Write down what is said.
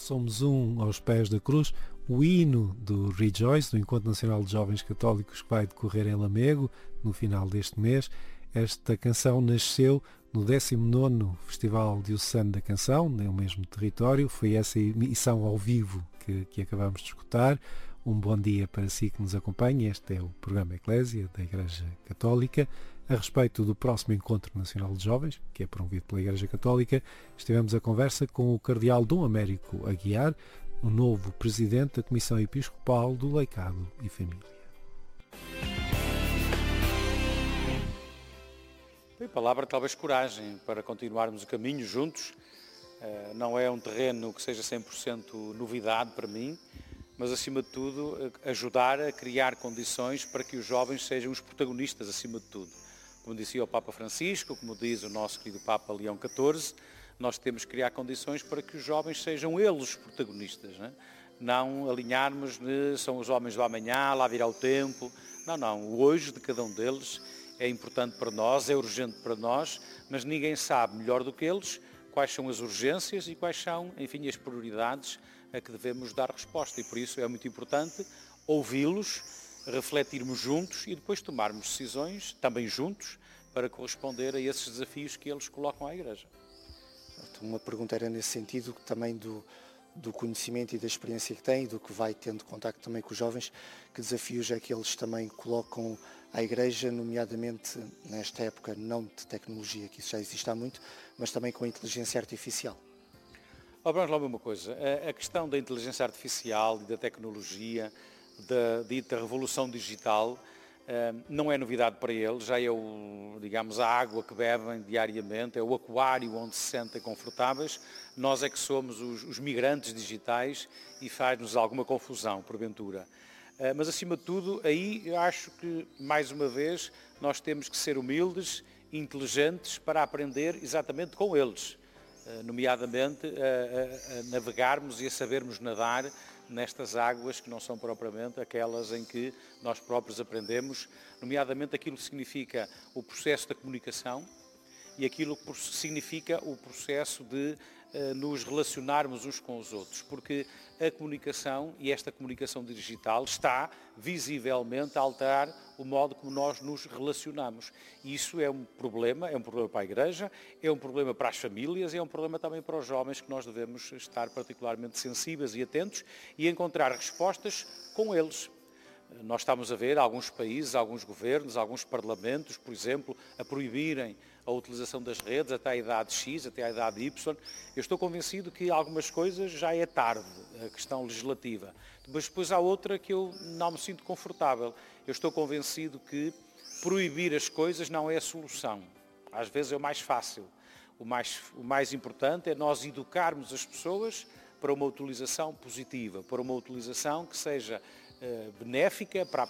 Somos um aos pés da cruz, o hino do Rejoice, do Encontro Nacional de Jovens Católicos, que vai decorrer em Lamego no final deste mês. Esta canção nasceu no 19º Festival Diocesano da Canção, no mesmo território. Foi essa emissão ao vivo que acabamos de escutar. Um bom dia para si que nos acompanha. Este é o programa Eclésia da Igreja Católica. A respeito do próximo Encontro Nacional de Jovens, que é promovido pela Igreja Católica, estivemos a conversa com o Cardeal Dom Américo Aguiar, o novo Presidente da Comissão Episcopal do Laicado e Família. A palavra talvez coragem para continuarmos o caminho juntos. Não é um terreno que seja 100% novidade para mim, mas acima de tudo ajudar a criar condições para que os jovens sejam os protagonistas acima de tudo. Como dizia o Papa Francisco, como diz o nosso querido Papa Leão XIV, nós temos que criar condições para que os jovens sejam eles os protagonistas. Não alinharmos de são os homens do amanhã, lá virá o tempo. Não, o hoje de cada um deles é importante para nós, é urgente para nós, mas ninguém sabe melhor do que eles quais são as urgências e quais são, enfim, as prioridades a que devemos dar resposta. E por isso é muito importante ouvi-los, refletirmos juntos e depois tomarmos decisões, também juntos, para corresponder a esses desafios que eles colocam à Igreja. Uma pergunta era nesse sentido, também do conhecimento e da experiência que tem, do que vai tendo contacto também com os jovens, que desafios é que eles também colocam à Igreja, nomeadamente nesta época não de tecnologia, que isso já existe há muito, mas também com a inteligência artificial. Vamos lá ver uma coisa, a questão da inteligência artificial e da tecnologia, da dita revolução digital, não é novidade para eles, já é a água que bebem diariamente, é o aquário onde se sentem confortáveis. Nós é que somos os migrantes digitais e faz-nos alguma confusão, porventura. Mas, acima de tudo, aí eu acho que, mais uma vez, nós temos que ser humildes, inteligentes, para aprender exatamente com eles, nomeadamente a navegarmos e a sabermos nadar nestas águas que não são propriamente aquelas em que nós próprios aprendemos, nomeadamente aquilo que significa o processo da comunicação e aquilo que significa o processo de nos relacionarmos uns com os outros, porque a comunicação e esta comunicação digital está visivelmente a alterar o modo como nós nos relacionamos. E isso é um problema para a Igreja, é um problema para as famílias, é um problema também para os jovens, que nós devemos estar particularmente sensíveis e atentos e encontrar respostas com eles. Nós estamos a ver alguns países, alguns governos, alguns parlamentos, por exemplo, a proibirem a utilização das redes até a idade X, até a idade Y. Eu estou convencido que algumas coisas já é tarde, a questão legislativa. Mas depois há outra que eu não me sinto confortável. Eu estou convencido que proibir as coisas não é a solução. Às vezes é o mais fácil. O mais importante é nós educarmos as pessoas para uma utilização positiva, para uma utilização que seja benéfica para